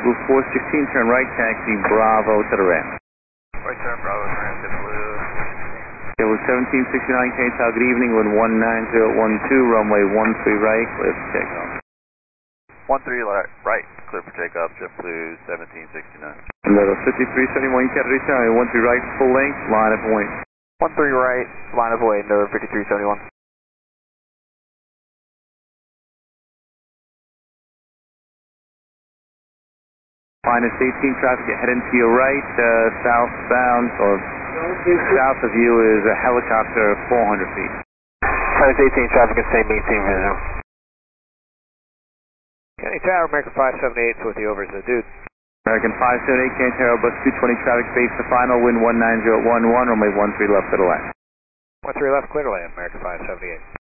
JetBlue 416, turn right, taxi Bravo to the ramp. Right turn, Bravo to ramp, JetBlue. JetBlue 1769, KTOW, good evening, wind 19012, runway 13 right, clear for takeoff. 13 right, clear for takeoff, JetBlue 1769. Level 5371, Kennedy, 13 right, full length, line of wing. 13 right, line of way, no 5371. Minus 18 traffic heading to your right, southbound, or south of you is a helicopter 400 feet. Minus 18 traffic and same maintain visual. Kenny Tower, American 578 with the over is the dude. American 578, Kenny Tower, bus 220 traffic, base to final, wind 19011, runway 13 left to the left. 13 left, clear to land, American 578.